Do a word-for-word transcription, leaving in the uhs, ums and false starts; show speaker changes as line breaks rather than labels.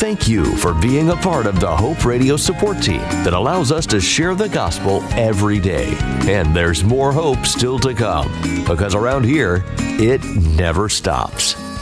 thank you for being a part of the Hope Radio support team that allows us to share the gospel every day. And there's more hope still to come, because around here, it never stops.